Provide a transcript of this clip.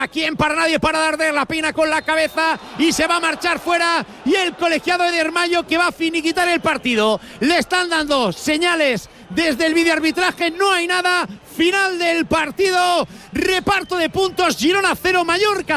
¿Quién para nadie para Darder? La peina con la cabeza y se va a marchar fuera. Y el colegiado Eder Mayo que va a finiquitar el partido. Le están dando señales desde el videoarbitraje. No hay nada. Final del partido. Reparto de puntos. Girona 0, Mallorca